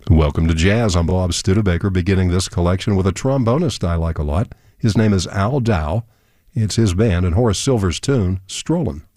Welcome to Jazz. I'm Bob Studebaker, beginning this collection with a trombonist I like a lot. His name is Al Dow. It's his band and Horace Silver's tune, Strollin'.